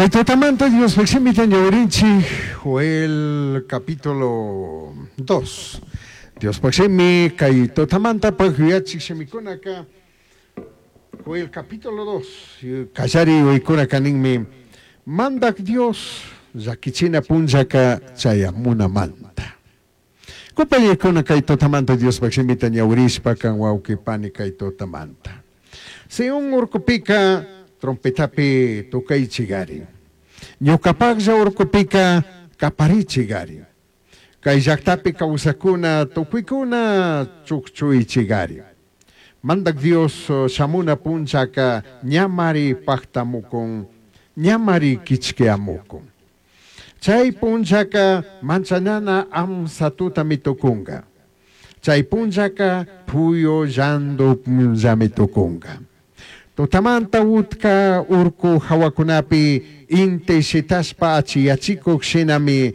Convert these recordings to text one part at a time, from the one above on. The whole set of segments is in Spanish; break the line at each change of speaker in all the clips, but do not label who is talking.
Kaitotamanta Dios Maximitan Yaurinchi, Joel capítulo 2. Dios Maximi, Kaitotamanta Pagyatsi Semikonaka, Joel capítulo 2. Kajari Oikona Kaningmi, Mandak Dios, Zakichina Punjaka, Chayamuna Manta. Compañía con Kaitotamanta Dios Maximitan Yaurispa, Kanwauki Pani Kaitotamanta. Seung Urkupika, trompetapi tukay chigari. Nyo kapag sa urkupika kapari chigari. Kay jaktapi kausakuna tukwikuna chukchui chigari. Mandag Dios samuna punsa ka nyamari paktamukong nyamari kichkeamukong. Chay punsa ka mansanana am satuta mitukunga. Chay punsa ka puyo jando punsa mitukunga. Totamanta utka urku hawakunapi intensitas pa achiyachikok sinami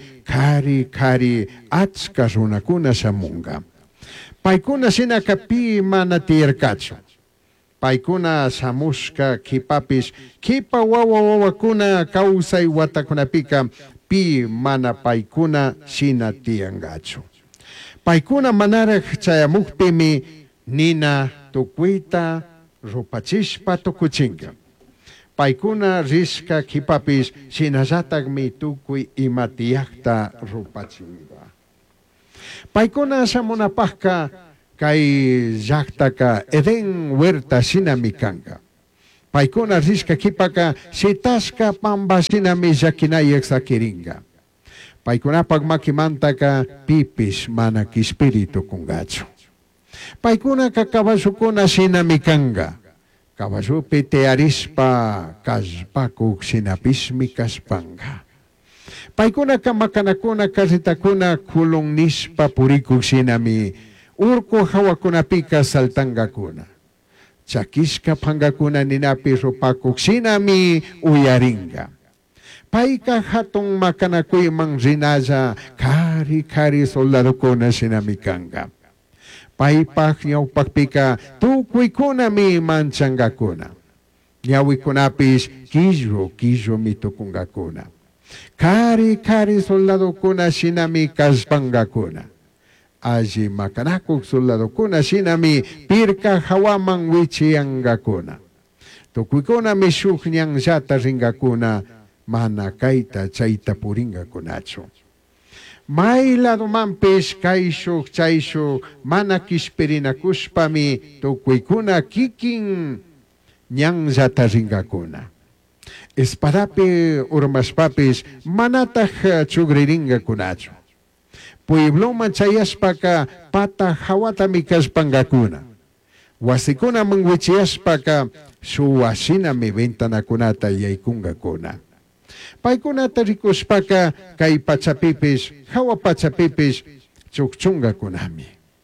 kari atska runakuna samunga. Paikuna sinakapi manatirkacho. Paikuna samuska kipapis kipa wawakuna kausay watakunapika pi mana paikuna sinatiangacho. Paikuna manarak chayamukpimi nina tukwita rupachispa tukuchinga. Paikuna riska kipapis sinasatag mi tukui imatiakta rupachinga. Paikuna samunapahka kay yaktaka eden huerta sinamikanga. Paikuna riska kipaka sitaska pamba sinami yakinayak sa kiringa. Paikuna pagmakimantaka pipis manak espiritu kungacho. Paikuna kakabasukuna sinamikanga. Kabasupi tearispa kaspakuk sinapismi kaspanga. Paikuna kamakanakuna kasitakuna kulong nispa purikuk sinami urko hawakuna pika saltangakuna. Chakiska pangakuna ninapi rupakuk sinami uyaringa. Paika hatong makanakuy mang zinaza kari soldado kuna sinamikanga. Paipak niyaw pagpika, tukoy ko na mi manchanga kuna. Niyawi ko napis, kijo mitukunga kuna. Kari soldado kuna sinami kaspanga kuna. Aji makanakog soldado kuna sinami pirka hawamang wichianga kuna. Tukoy ko na mi suknyang zata ringa kuna, manakaita chaita puringa kunacho. May lado mampes kaisyo chaisyo manakispirinakuspami tukwikuna kiking nyang zataringakuna. Espadapi urmaspapis manatah chugriringa kunacho. Pueblo manchayaspaka pata hawatamikas pangakuna. Wasikuna mangwichiaspaka suwasina mi ventana kunata yaikunga kuna. Paikuna tarikos paka kay pachapipis, hawa pachapipis, chukchunga kunami.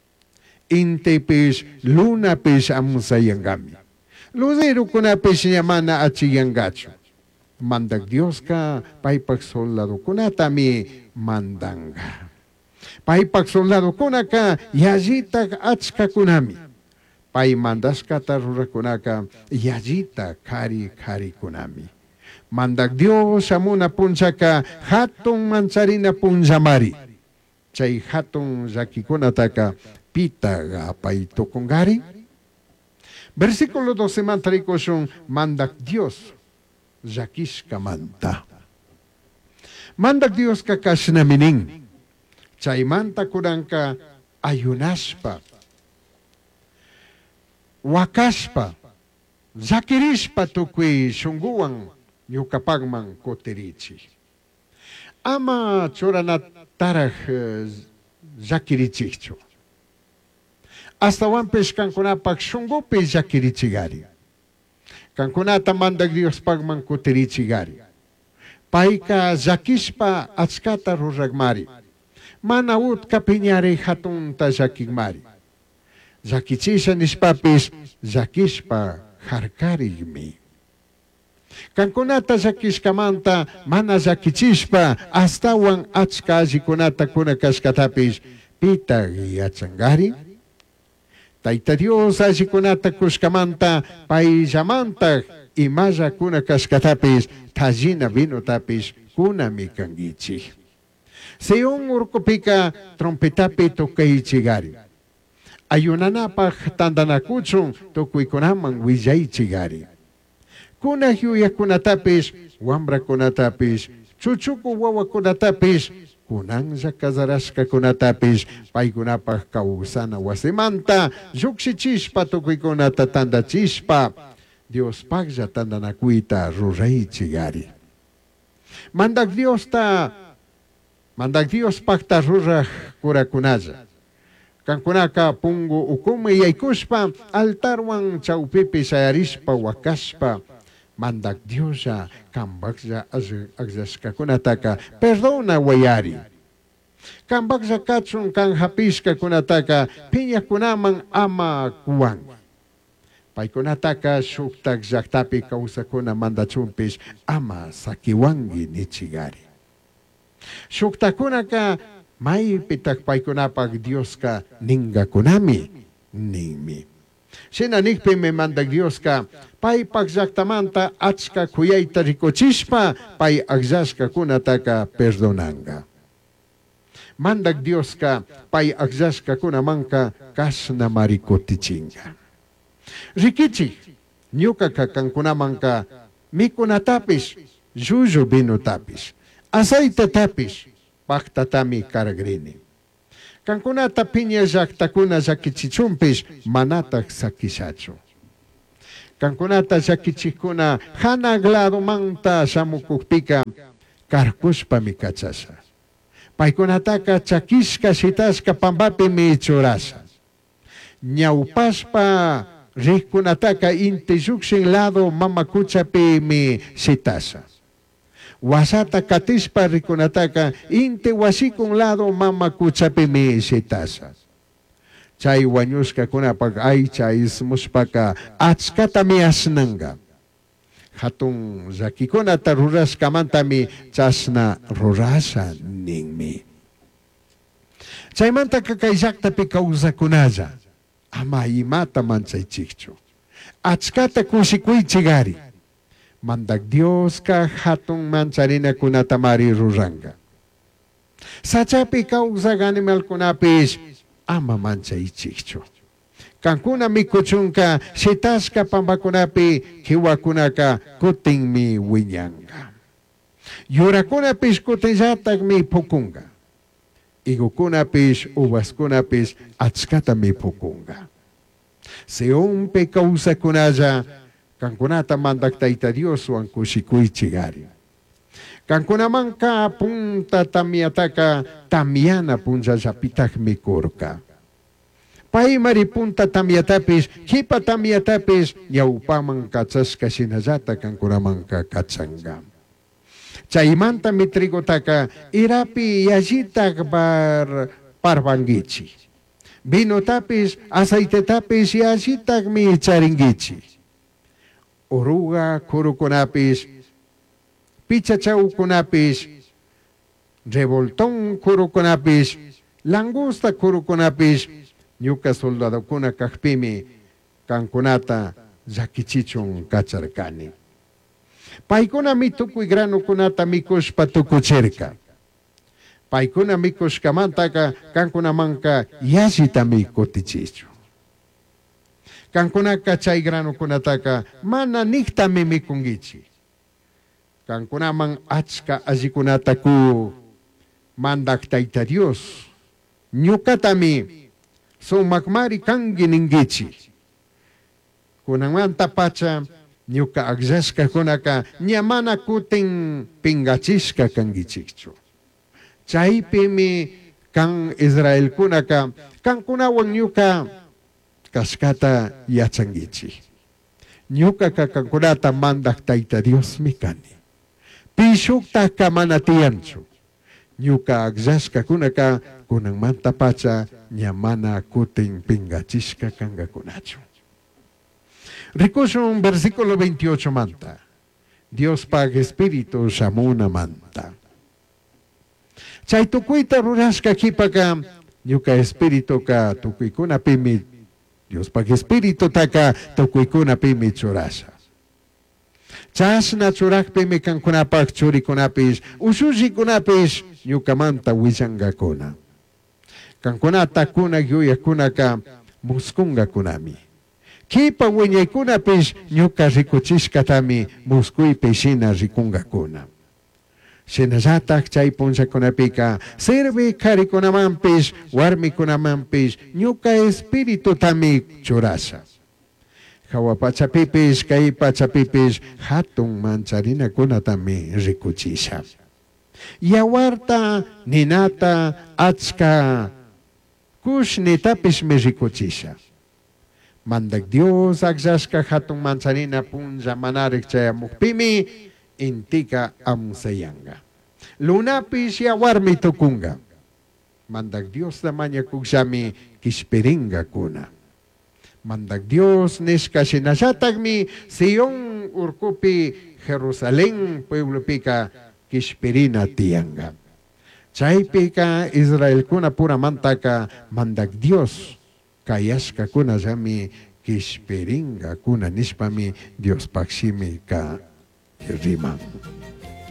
Intepis, lunapis amusayangami. Luzero kunapis yamana achiyangacho. Mandag Dios ka, paipagsoldado kunatami mandanga. Paipagsoldado kunaka, yajita atska kunami. Paimandas katarura kunaka, yajita kari kunami. Mandag Dios amuna punsaka hatong mansarina punsamari. Chay hatong zakikunataka pita gapay tukungari. Versículo 12 mantariko son mandag Dios zakis kamanta. Mandag Dios kakasnamining. Chay manta kurangka ayunaspa. Wakaspa. Zakirispa tukui sungguang yung kapagmang koterichi. Ama chorana tarah zakirichicho. Hasta wampes kankuna pagsungupi zakirichigari. Kankuna tamandag Dios pagmang koterichigari. Paika zakispa atskata ruragmari. Manaut kapinyari hatun ta zakigmari. Zakichisha nispapis zakispa harkarigmi. Kankunata zakis kamanta mana zakichispa astawan atskazi kunata kuna kaskatapis pita giatsangari Tayta Dios allikunata kushkamanta paillamanta imalla kuna kashkatapis tallina vinotapis kunami kangichik. Seon urkupika trompetapi tukaychigari. Ayunanapaq tandanakuchun tukuykunaman willaychigari. Kuna yuyakunatapis wambrakunatapis chuchuku wawakunatapis kunanja kasarashkakunatapis paykunapaq kawsana wasimanta llukshichishpa tukuykunata tandachishpa Diospaqlla tandanakuyta ruraychigari. Mandak Diospaqta ruraq kurakunalla. Kankunaka pungu ukumi yaykushpa altarwan chawpipi sayarishpa wakashpa mandak Diosja kambaqlla agllashkakunataka perdona wayari. Kambaqlla kachun kan hapishkakunataka piñakunaman ama kuwan. Paykunataka shuktak llaqtapi kawsakuna mandachumpis ama sakiwangi nichigari. Shuktakunaka maypitak paykunapaq Dioska ningakunami ninmi. Shina nikpimi mandak Dioska paypak llaqtamanta achka kuyayta rikuchishpa pay agllashkakunataka perdonanga. Mandak Dioska pay agllashkakunamanka kashna marikutichinga. Rikichik ñukaka kankunamanka mikunatapis llullu vinotapis aceitetapis paktatami karagrini. Kankunata piña llaqtakuna llakichichumpis manatak sakishachu. Kankunata llakichikuna hanag manta shamukukpika karkushpa mikachasha. Paykunataka chakishka shitashka pampapi mi churasha. Ñawpashpa rikunataka inti llukshin lado mamakuchapi mi shitasha. Wasata katishpa rikunataka inti wasikun lado mamakuchapi mi shitasha. Chay wañushka kunapag aycha ismushpaka achkata mi asnanga. Hatun llakikunata rurashkamantami chasna rurasha ninmi. Chaymanta kay llaqtapi kawsakunalla ama imata manchaychikchu. Achkata kushikuychigari. Mandak Dioska hatun mancharina kunatamari ruranga. Sachapi kawsak animalkunapis ama manchaychikchu. Kankuna mikuchunka shitashka pambakunapi kiwakunaka kutinmi wiñanga. Yurakunapis kutinllatak mi pukunga. Igukunapis uvaskunapis achkata mi pukunga. Seonpe kawsakunalla kankunata mandak Tayta Dios wan kushikuychigari. Kankunamanka punta tamiataka tamiana punllallapitak mikurka. Paimari punta tamiatapis, hipa tamiatapis, ñawpaman kachashka shinallata kankunamanka kachanga. Chaymanta mi trigotaka irapi yajitak parbangichi. Vinotapis, aceitetapis yajitak mi charingichi. Oruga kurukunapis, pichachaukunapis, revoltón kurukunapis, langosta kurukunapis, ñuka soldadokuna kaqpimi kankunata llakichichun kacharkani. Paykunami tukuy granukunata mikushpa tukuchirka. Paykuna mikushkamantaka kankunamanka yashitami kutichichu. Kankunaka chay granukunataka mana niktami mikungichi. Kankunaman achka allikunata ku mandak Tayta Dios. Ñukatami sumakmari kangi ningichi. Kunamanta pacha ñuka agllashka kunaka ñamana kutin pingachishka kangichikchu. Chaypimi kan Israel kunaka kankunawan ñuka kashkata yachangichi. Ñuka kankunata mandak Tayta Dios mikani. Pishukta kamanatiyanchu. Ñuka agllashka kunaka kunang manta pacha ñamana kutin pingachishka kangakunachu. Rikushun versículo 28 manta. Dios pag espíritu shamuna manta. Chay tukuita rurashka kipaka ñuka espíritu ka tukuykuna pimi Dios pag espiritu taka tukuy kuna pimi churasa. Chas na churak pimi kan kunapak churi kunapis, ususi kunapis, nyukamanta wisanga kuna. Kan kunata kuna gyuya kuna ka muskunga kunami. Kipa winyay kunapis, nyuka rikuchiska tami muskuy pesina rikunga kuna. Sinasatak chay punsa kunapika, sirvi kari kunamampis, warmi kunamampis, nyuka espiritu tami churasa. Kawa pachapipis, kay pachapipis, hatong mancharina kunatami rikuchisa. Yawarta, ninata, atska, kushnitapis mi rikuchisa. Mandag Dios, agsaska hatong mancharina punsa manarik chaya mukpimi, intika amsayanga. Lunapis yawarmi tukunga. Mandag Dios namanya kugsami kispiringa kuna. Mandag Dios niska sinasatagmi siyong urkupi Jerusalem pueblo pika kispirina tiyanga. Chay pika Israel kuna pura mantaka mandag Dios kayaska kuna sami kispiringa kuna nispami Dios paksimi ka rimang.